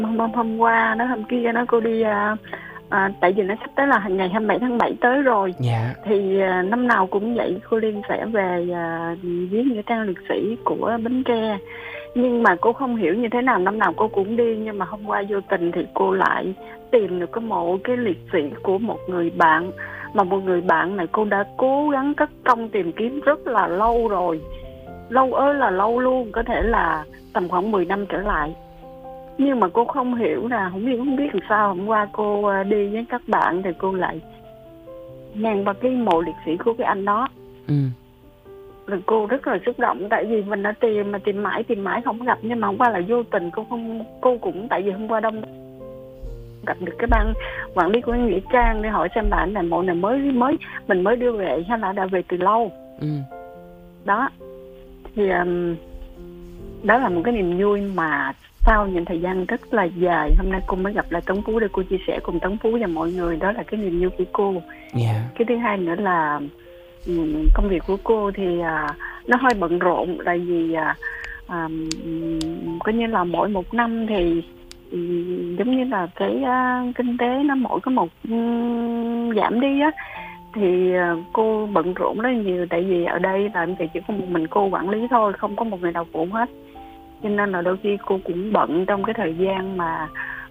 hôm qua nó hôm kia nó cô đi tại vì nó sắp tới là ngày 27 tháng 7 tới rồi. Dạ. Thì năm nào cũng vậy, cô Liên sẽ về viếng nghĩa trang liệt sĩ của Bến Tre. Nhưng mà cô không hiểu như thế nào, năm nào cô cũng đi, nhưng mà hôm qua vô tình thì cô lại tìm được cái mộ cái liệt sĩ của một người bạn, mà một người bạn này cô đã cố gắng cất công tìm kiếm rất là lâu rồi, lâu ơi là lâu luôn, có thể là tầm khoảng 10 năm trở lại. Nhưng mà cô không hiểu là không biết làm sao hôm qua cô đi với các bạn thì cô lại ngang qua cái mộ liệt sĩ của cái anh đó. Rồi cô rất là xúc động, tại vì mình đã tìm mãi không gặp. Nhưng mà hôm qua là vô tình cô cũng tại vì hôm qua đông gặp được cái ban quản lý của nghĩa trang để hỏi xem là anh này mộ này mới mình mới đưa về hay là đã về từ lâu. Đó thì đó là một cái niềm vui mà sau những thời gian rất là dài hôm nay cô mới gặp lại Tấn Phú để cô chia sẻ cùng Tấn Phú và mọi người. Đó là cái niềm vui của cô. Cái thứ hai nữa là công việc của cô thì nó hơi bận rộn, tại vì coi như là mỗi một năm thì giống như là cái kinh tế nó mỗi có một giảm đi á, thì cô bận rộn rất nhiều. Tại vì ở đây là chỉ có một mình cô quản lý thôi, không có một người nào phụ hết, cho nên là đôi khi cô cũng bận trong cái thời gian mà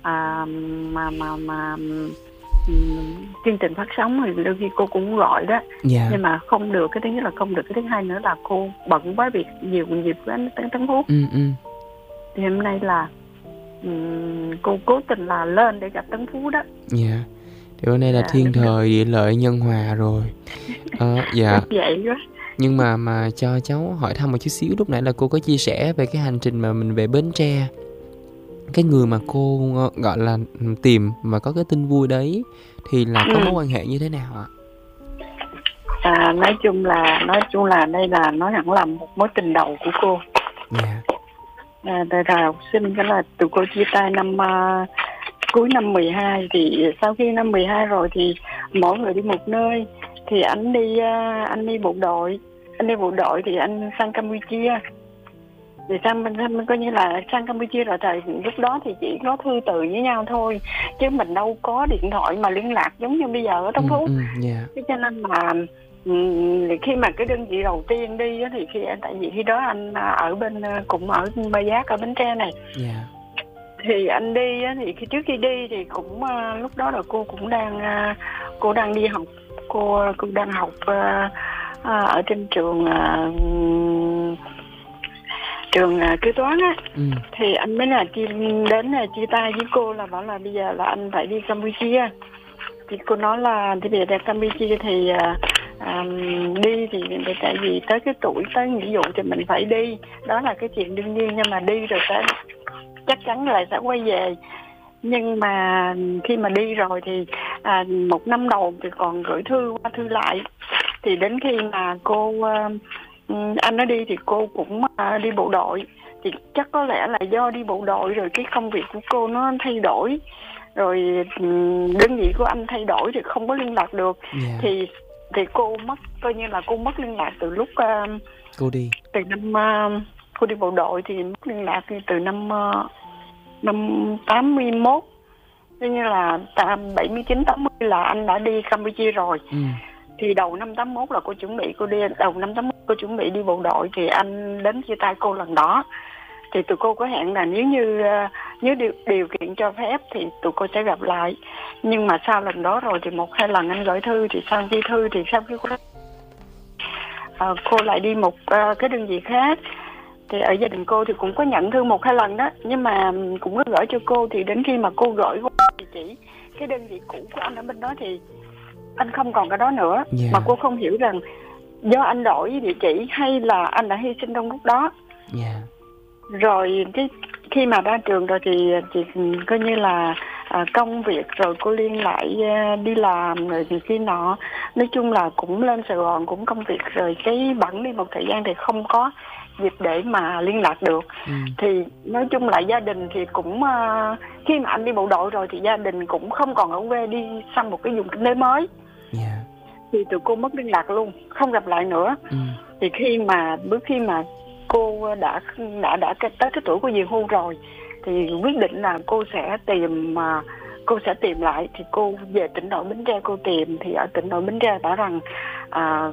chương trình phát sóng thì đôi khi cô cũng gọi đó. Nhưng mà không được, cái thứ nhất là không được, cái thứ hai nữa là cô bận quá việc nhiều với anh Tấn Phú. Thì hôm nay là cô cố tình là lên để gặp Tấn Phú đó. Thì bữa nay là thiên thời địa lợi nhân hòa rồi. Vậy đó. Nhưng mà cho cháu hỏi thăm một chút xíu, lúc nãy là cô có chia sẻ về cái hành trình mà mình về Bến Tre. Cái người mà cô gọi là tìm mà có cái tin vui đấy thì là có mối quan hệ như thế nào ạ? Nói chung là đây là nói hẳn là một mối tình đầu của cô. Thời học sinh đó là tụi cô chia tay cuối năm 12. Thì sau khi năm 12 rồi thì mỗi người đi một nơi. Thì anh đi bộ đội thì anh sang Campuchia. Thì mình coi như là sang Campuchia rồi, thời lúc đó thì chỉ có thư từ với nhau thôi, chứ mình đâu có điện thoại mà liên lạc giống như bây giờ ở Tân Phú. Thế cho nên là khi mà cái đơn vị đầu tiên đi thì tại vì khi đó anh ở cũng ở Ba Giác ở Bến Tre này. Thì anh đi thì trước khi đi thì cũng lúc đó là cô cũng đang đi học, cô đang học ở trên trường kế toán á. Thì anh mới là chia tay với cô là bảo là bây giờ là anh phải đi Campuchia. Thì cô nói là thì bây giờ Campuchia thì đi thì tại vì tới cái tuổi tới nghĩa vụ thì mình phải đi, đó là cái chuyện đương nhiên. Nhưng mà đi rồi chắc chắn là sẽ quay về. Nhưng mà khi mà đi rồi thì một năm đầu thì còn gửi thư qua thư lại. Thì đến khi mà anh nó đi thì cô cũng đi bộ đội. Thì chắc có lẽ là do đi bộ đội rồi cái công việc của cô nó thay đổi, rồi đơn vị của anh thay đổi thì không có liên lạc được. Thì cô coi như là cô mất liên lạc từ lúc cô đi. Từ năm cô đi bộ đội thì mất liên lạc từ năm 81. Coi như là 79 80 là anh đã đi Campuchia rồi. Thì đầu năm 81 là đầu năm 81 cô chuẩn bị đi bộ đội, thì anh đến chia tay cô lần đó. Thì tụi cô có hẹn là nếu điều kiện cho phép thì tụi cô sẽ gặp lại. Nhưng mà sau lần đó rồi thì 1-2 lần anh gửi thư, thì sau khi cô lại đi một cái đơn vị khác. Thì ở gia đình cô thì cũng có nhận thư 1-2 lần đó, nhưng mà cũng có gửi cho cô. Thì đến khi mà cô gửi qua địa chỉ cái đơn vị cũ của anh ở bên đó thì anh không còn cái đó nữa. Mà cô không hiểu rằng do anh đổi địa chỉ hay là anh đã hy sinh trong lúc đó. Rồi khi mà ra trường rồi thì coi như là công việc rồi cô Liên lại đi làm rồi thì khi nọ, nói chung là cũng lên Sài Gòn cũng công việc rồi cái bẵng đi một thời gian thì không có dịp để mà liên lạc được. Thì nói chung là gia đình thì cũng khi mà anh đi bộ đội rồi thì gia đình cũng không còn ở quê, đi sang một cái vùng kinh tế mới. Thì tụi cô mất liên lạc luôn, không gặp lại nữa. Thì khi mà cô đã tới cái tuổi của về hưu rồi thì quyết định là cô sẽ tìm lại. Thì cô về tỉnh đội Bến Tre cô tìm, thì ở tỉnh đội Bến Tre bảo rằng